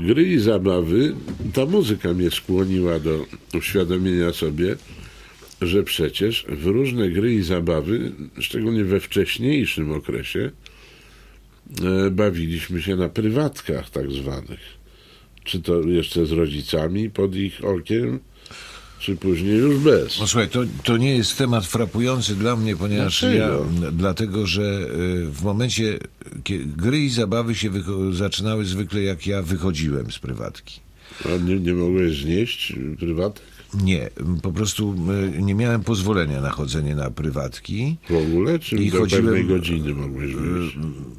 gry i zabawy, ta muzyka mnie skłoniła do uświadomienia sobie, że przecież w różne gry i zabawy, szczególnie we wcześniejszym okresie, bawiliśmy się na prywatkach tak zwanych. Czy to jeszcze z rodzicami pod ich okiem, czy później już bez. No słuchaj, to nie jest temat frapujący dla mnie, ponieważ dlatego, że w momencie, kiedy gry i zabawy się zaczynały zwykle jak ja wychodziłem z prywatki. A nie mogłeś znieść prywatek? Nie, po prostu nie miałem pozwolenia na chodzenie na prywatki. W ogóle? Czy do pewnej godziny mogłeś wyjść?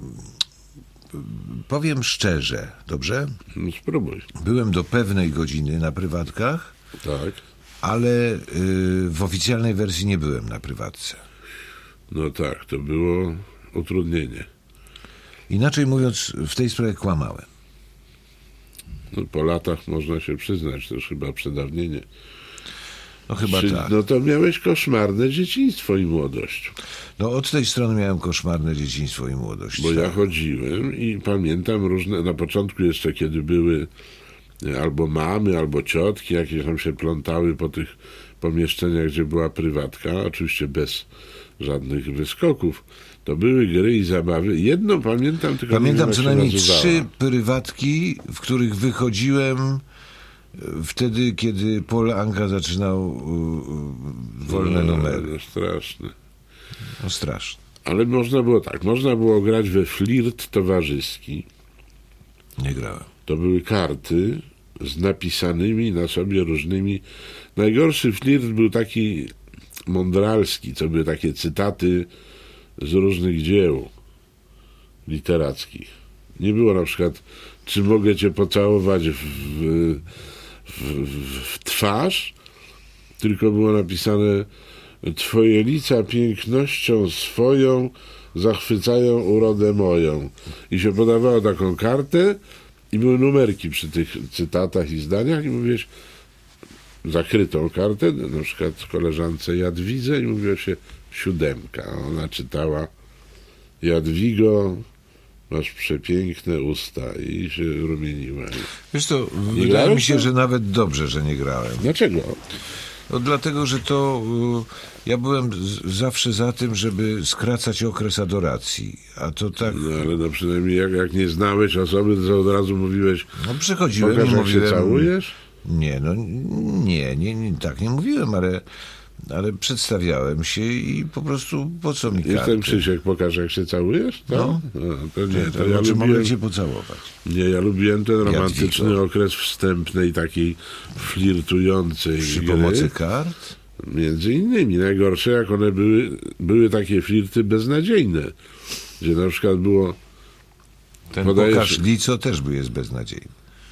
Powiem szczerze, dobrze? No spróbuj. Byłem do pewnej godziny na prywatkach, tak, ale w oficjalnej wersji nie byłem na prywatce. No tak, to było utrudnienie. Inaczej mówiąc, w tej sprawie kłamałem. No, po latach można się przyznać, to już chyba przedawnienie. No chyba tak. No to miałeś koszmarne dzieciństwo i młodość. No od tej strony miałem koszmarne dzieciństwo i młodość. Bo tak. ja chodziłem i pamiętam różne, na początku jeszcze, kiedy były albo mamy, albo ciotki, jakieś tam się plątały po tych pomieszczeniach, gdzie była prywatka, oczywiście bez żadnych wyskoków. To były gry i zabawy. Jedną pamiętam, tylko pamiętam nie wiem, co najmniej nazywała. 3 prywatki, w których wychodziłem wtedy, kiedy Paul Anka zaczynał wolne numery. No straszne. No straszne. Ale można było tak, można było grać we flirt towarzyski. Nie grałem. To były karty z napisanymi na sobie różnymi. Najgorszy flirt był taki mądralski, co były takie cytaty z różnych dzieł literackich. Nie było na przykład, czy mogę cię pocałować w twarz, tylko było napisane: twoje lica pięknością swoją zachwycają urodę moją. I się podawało taką kartę i były numerki przy tych cytatach i zdaniach i mówiłeś zakrytą kartę, na przykład koleżance Jadwidze, i mówiło się 7. Ona czytała: Jadwigo, masz przepiękne usta, i się rumieniła. Wiesz co, wydaje mi się, że nawet dobrze, że nie grałem. Dlaczego? No dlatego, że to ja byłem zawsze za tym, żeby skracać okres adoracji, a to tak... No ale no przynajmniej jak nie znałeś osoby, to od razu mówiłeś: No przychodziłem pokaż, i jak mówiłem... się całujesz? Nie, no nie, tak nie mówiłem, ale przedstawiałem się i po prostu po co mi karty? Jestem Krzysiek, pokaż, jak się całujesz? To? No. To nie, to Czy ja mogę lubiłem... cię pocałować? Nie, ja lubiłem ten romantyczny Jadwigo. okres wstępnej, takiej flirtującej Przy gry. pomocy kart? Między innymi. Najgorsze, jak one były takie flirty beznadziejne, gdzie na przykład było... Ten Podajesz- pokaż lico też jest beznadziejny.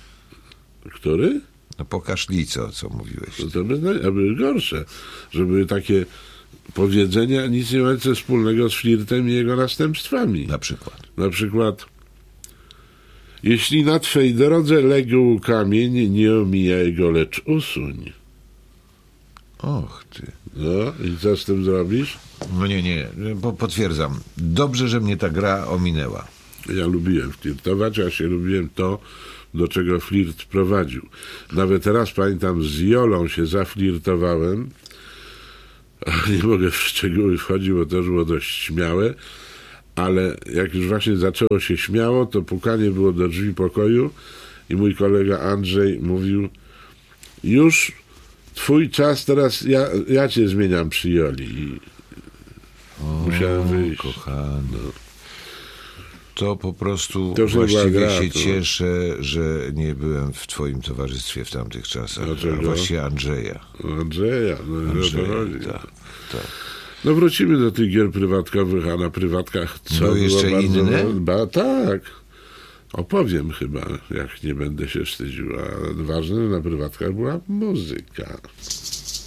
Który? No pokaż lico, co mówiłeś. To beznadziejne, a były gorsze, że były takie powiedzenia nic nie mające wspólnego z flirtem i jego następstwami. Na przykład? Jeśli na twej drodze legł kamień, nie omijaj go, lecz usuń. Och ty. No i co z tym zrobisz? No nie, potwierdzam. Dobrze, że mnie ta gra ominęła. Ja lubiłem flirtować, a się lubiłem to, do czego flirt prowadził. Nawet raz, pamiętam, z Jolą się zaflirtowałem. Nie mogę w szczegóły wchodzić, bo to już było dość śmiałe, ale jak już właśnie zaczęło się śmiało, to pukanie było do drzwi pokoju i mój kolega Andrzej mówił: już twój czas, teraz ja cię zmieniam przy Joli. I musiałem wyjść. Kochany. To po prostu To, że właściwie była gra, się to... cieszę, że nie byłem w twoim towarzystwie w tamtych czasach. Dlaczego? A właściwie Andrzeja. Andrzeja, no o to chodzi. Tak. No wrócimy do tych gier prywatkowych, a na prywatkach co Były jeszcze było bardzo inne? tak. Opowiem chyba, jak nie będę się wstydził. A ważne, na prywatkach była muzyka.